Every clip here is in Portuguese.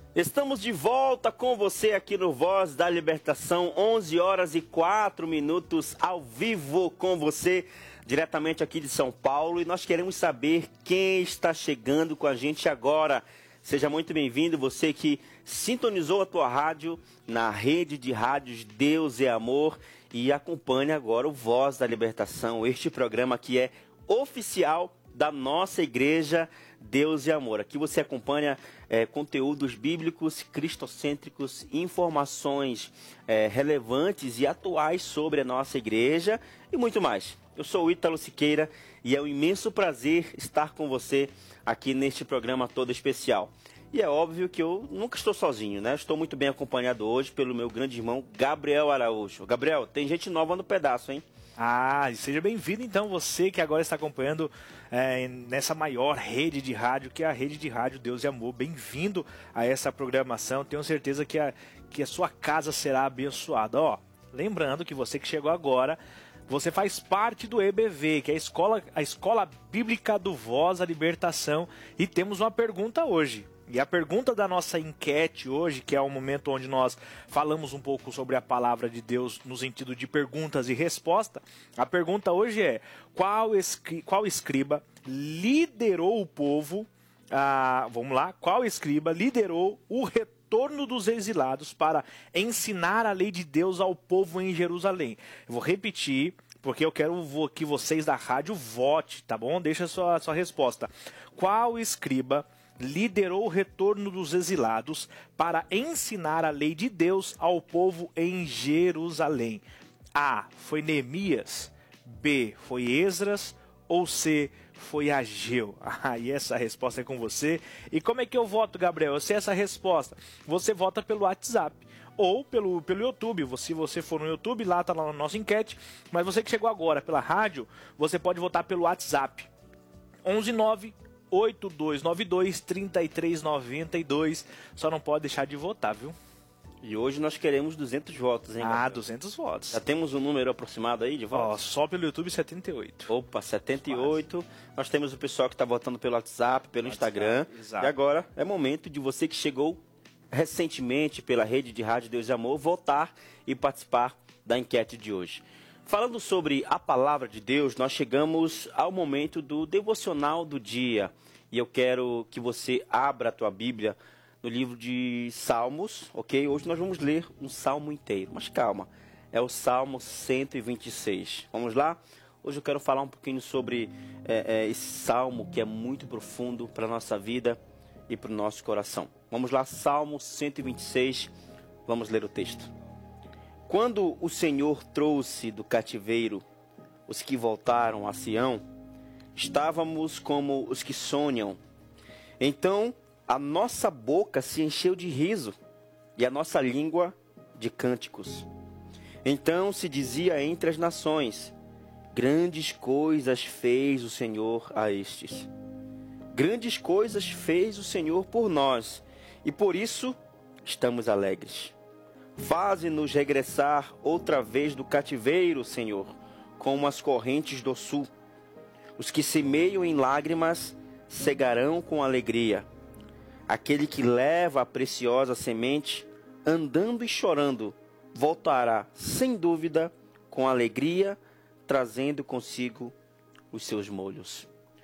Estamos de volta com você aqui no Voz da Libertação, 11 horas e 4 minutos, ao vivo com você, diretamente aqui de São Paulo. E nós queremos saber quem está chegando com a gente agora. Seja muito bem-vindo, você que sintonizou a tua rádio na rede de rádios Deus é Amor e acompanha agora o Voz da Libertação, este programa que é oficial da nossa igreja Deus e Amor. Aqui você acompanha conteúdos bíblicos, cristocêntricos, informações relevantes e atuais sobre a nossa igreja e muito mais. Eu sou o Ítalo Siqueira e é um imenso prazer estar com você aqui neste programa todo especial. E é óbvio que eu nunca estou sozinho, né? Estou muito bem acompanhado hoje pelo meu grande irmão Gabriel Araújo. Gabriel, tem gente nova no pedaço, hein? Ah, seja bem-vindo então você que agora está acompanhando nessa maior rede de rádio, que é a rede de rádio Deus e Amor. Bem-vindo a essa programação, tenho certeza que a sua casa será abençoada. Ó, lembrando que você que chegou agora, você faz parte do EBV, que é a Escola Bíblica do Voz da Libertação, e temos uma pergunta hoje. E a pergunta da nossa enquete hoje, que é o momento onde nós falamos um pouco sobre a palavra de Deus no sentido de perguntas e respostas, a pergunta hoje é: qual escriba liderou o povo, qual escriba liderou o retorno dos exilados para ensinar a lei de Deus ao povo em Jerusalém? Eu vou repetir, porque eu quero que vocês da rádio votem, tá bom? Deixa a sua resposta. Qual escriba liderou o retorno dos exilados para ensinar a lei de Deus ao povo em Jerusalém? A. Foi Neemias. B. Foi Esdras. Ou C. Foi Ageu? E essa resposta é com você. E como é que eu voto, Gabriel? Eu sei essa resposta. Você vota pelo WhatsApp ou pelo YouTube. Se você for no YouTube, lá está na nossa enquete. Mas você que chegou agora pela rádio, você pode votar pelo WhatsApp. 11982923392. Só não pode deixar de votar, viu? E hoje nós queremos 200 votos, hein, Gabriel? 200 votos. Já temos um número aproximado aí de votos? Só pelo YouTube 78. Opa, 78. Nós temos o pessoal que está votando pelo WhatsApp, pelo Instagram. Exato. E agora é momento de você que chegou recentemente pela rede de rádio Deus e Amor votar e participar da enquete de hoje. Falando sobre a palavra de Deus, nós chegamos ao momento do devocional do dia. E eu quero que você abra a tua Bíblia no livro de Salmos, ok? Hoje nós vamos ler um salmo inteiro, mas calma, é o Salmo 126. Vamos lá? Hoje eu quero falar um pouquinho sobre esse salmo que é muito profundo para a nossa vida e para o nosso coração. Vamos lá, Salmo 126, vamos ler o texto. Quando o Senhor trouxe do cativeiro os que voltaram a Sião, estávamos como os que sonham. Então a nossa boca se encheu de riso e a nossa língua de cânticos. Então se dizia entre as nações: grandes coisas fez o Senhor a estes. Grandes coisas fez o Senhor por nós, e por isso estamos alegres. Faze-nos regressar outra vez do cativeiro, Senhor, como as correntes do sul. Os que semeiam em lágrimas cegarão com alegria. Aquele que leva a preciosa semente, andando e chorando, voltará, sem dúvida, com alegria, trazendo consigo os seus molhos.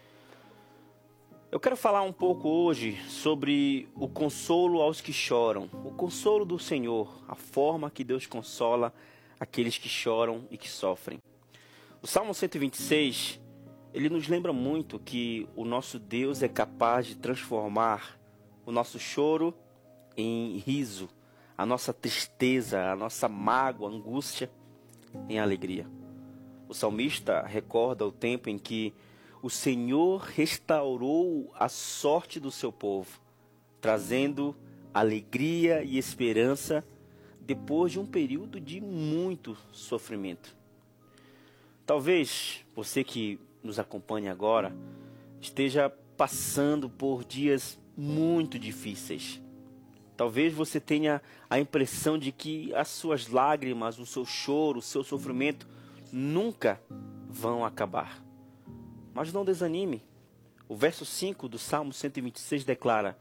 Eu quero falar um pouco hoje sobre o consolo aos que choram, o consolo do Senhor, a forma que Deus consola aqueles que choram e que sofrem. O Salmo 126, ele nos lembra muito que o nosso Deus é capaz de transformar o nosso choro em riso, a nossa tristeza, a nossa mágoa, angústia em alegria. O salmista recorda o tempo em que o Senhor restaurou a sorte do seu povo, trazendo alegria e esperança depois de um período de muito sofrimento. Talvez você que nos acompanha agora esteja passando por dias muito difíceis. Talvez você tenha a impressão de que as suas lágrimas, o seu choro, o seu sofrimento nunca vão acabar. Mas não desanime. O verso 5 do Salmo 126 declara: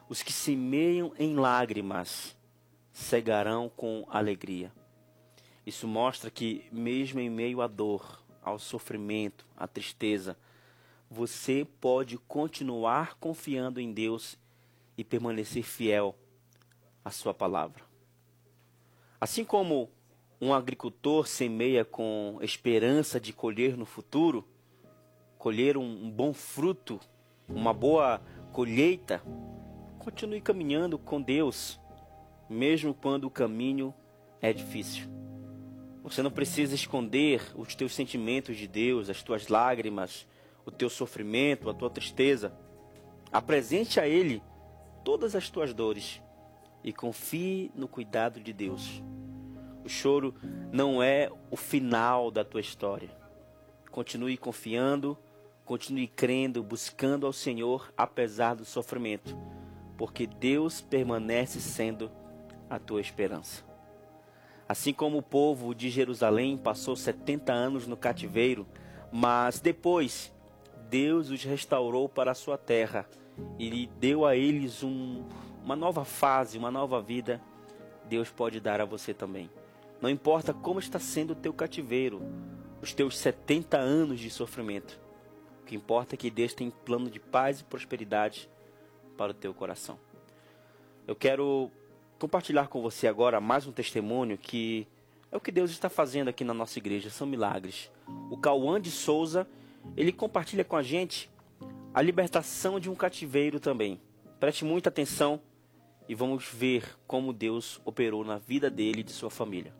Os que semeiam em lágrimas cegarão com alegria. Isso mostra que, mesmo em meio à dor, ao sofrimento, à tristeza, você pode continuar confiando em Deus e permanecer fiel à sua palavra. Assim como um agricultor semeia com esperança de colher no futuro, colher um bom fruto, uma boa colheita, continue caminhando com Deus, mesmo quando o caminho é difícil. Você não precisa esconder os teus sentimentos de Deus, as tuas lágrimas, o teu sofrimento, a tua tristeza. Apresente a Ele todas as tuas dores e confie no cuidado de Deus. O choro não é o final da tua história. Continue confiando, continue crendo, buscando ao Senhor apesar do sofrimento, porque Deus permanece sendo a tua esperança. Assim como o povo de Jerusalém passou 70 anos no cativeiro, mas depois Deus os restaurou para a sua terra e deu a eles uma nova fase, uma nova vida, Deus pode dar a você também. Não importa como está sendo o teu cativeiro, os teus 70 anos de sofrimento. O que importa é que Deus tem plano de paz e prosperidade para o teu coração. Eu quero compartilhar com você agora mais um testemunho que é o que Deus está fazendo aqui na nossa igreja, são milagres. O Cauã de Souza, ele compartilha com a gente a libertação de um cativeiro também. Preste muita atenção e vamos ver como Deus operou na vida dele e de sua família.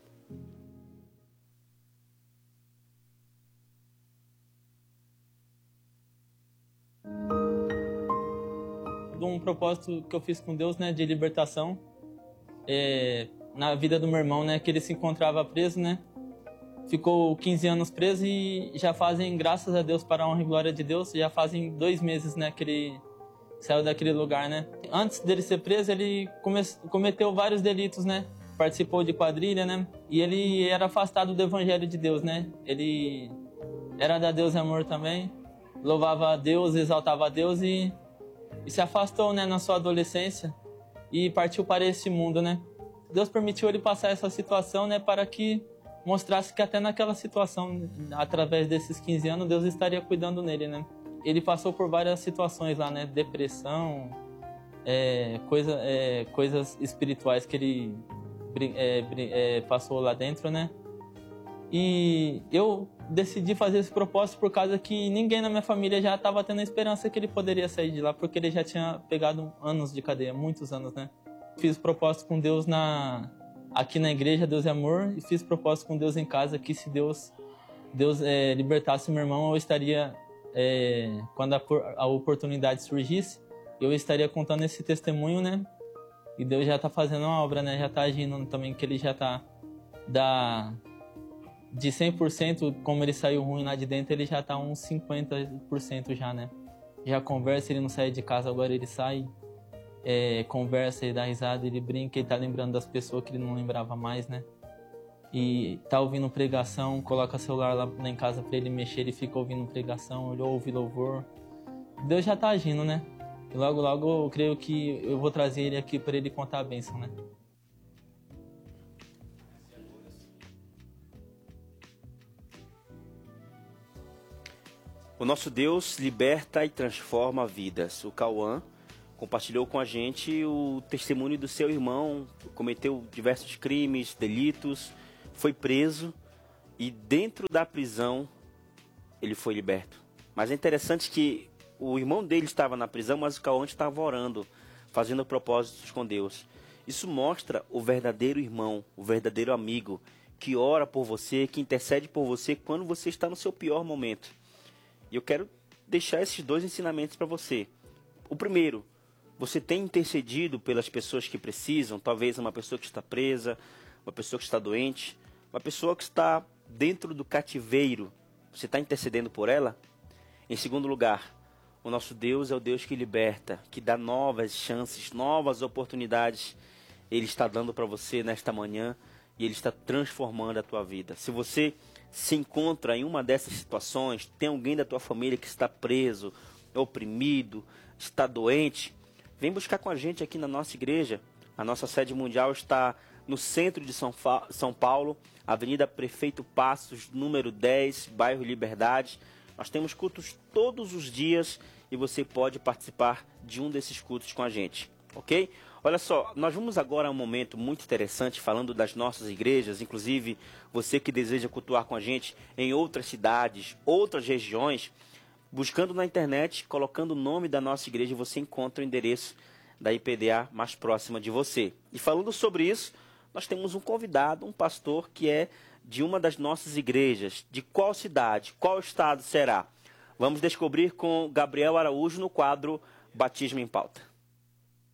De um propósito que eu fiz com Deus, né, de libertação, na vida do meu irmão, né, que ele se encontrava preso, né, ficou 15 anos preso e já fazem, graças a Deus, para a honra e glória de Deus, já fazem 2 meses, né, que ele saiu daquele lugar, né. Antes dele ser preso, ele cometeu vários delitos, né, participou de quadrilha, né, e ele era afastado do evangelho de Deus, né, ele era da Deus e Amor também, louvava a Deus, exaltava a Deus e se afastou, né, na sua adolescência e partiu para esse mundo, né. Deus permitiu ele passar essa situação, né, para que mostrasse que até naquela situação, através desses 15 anos, Deus estaria cuidando nele, né. Ele passou por várias situações lá, né, depressão, coisas espirituais que ele passou lá dentro, né. E eu decidi fazer esse propósito por causa que ninguém na minha família já estava tendo a esperança que ele poderia sair de lá, porque ele já tinha pegado anos de cadeia, muitos anos, né. Fiz propósito com Deus aqui na igreja, Deus é Amor, e fiz propósito com Deus em casa, que se Deus libertasse meu irmão, eu estaria, quando a oportunidade surgisse, eu estaria contando esse testemunho, né, e Deus já está fazendo uma obra, né, já está agindo também, que ele já está de 100%, como ele saiu ruim lá de dentro, ele já tá uns 50% já, né? Já conversa, ele não sai de casa, agora ele sai, conversa, ele dá risada, ele brinca, ele tá lembrando das pessoas que ele não lembrava mais, né? E tá ouvindo pregação, coloca o celular lá em casa pra ele mexer, ele fica ouvindo pregação, ele ouve louvor. Deus já tá agindo, né? E logo, logo eu creio que eu vou trazer ele aqui para ele contar a bênção, né? O nosso Deus liberta e transforma vidas. O Cauã compartilhou com a gente o testemunho do seu irmão, cometeu diversos crimes, delitos, foi preso e dentro da prisão ele foi liberto. Mas é interessante que o irmão dele estava na prisão, mas o Cauã estava orando, fazendo propósitos com Deus. Isso mostra o verdadeiro irmão, o verdadeiro amigo, que ora por você, que intercede por você quando você está no seu pior momento. E eu quero deixar esses 2 ensinamentos para você. O primeiro, você tem intercedido pelas pessoas que precisam, talvez uma pessoa que está presa, uma pessoa que está doente, uma pessoa que está dentro do cativeiro. Você está intercedendo por ela? Em segundo lugar, o nosso Deus é o Deus que liberta, que dá novas chances, novas oportunidades. Ele está dando para você nesta manhã e Ele está transformando a tua vida. Se você se encontra em uma dessas situações, tem alguém da tua família que está preso, oprimido, está doente, vem buscar com a gente aqui na nossa igreja. A nossa sede mundial está no centro de São Paulo, Avenida Prefeito Passos, número 10, bairro Liberdade. Nós temos cultos todos os dias e você pode participar de um desses cultos com a gente, ok? Olha só, nós vamos agora a um momento muito interessante falando das nossas igrejas, inclusive você que deseja cultuar com a gente em outras cidades, outras regiões, buscando na internet, colocando o nome da nossa igreja, você encontra o endereço da IPDA mais próxima de você. E falando sobre isso, nós temos um convidado, um pastor que é de uma das nossas igrejas. De qual cidade, qual estado será? Vamos descobrir com Gabriel Araújo no quadro Batismo em Pauta.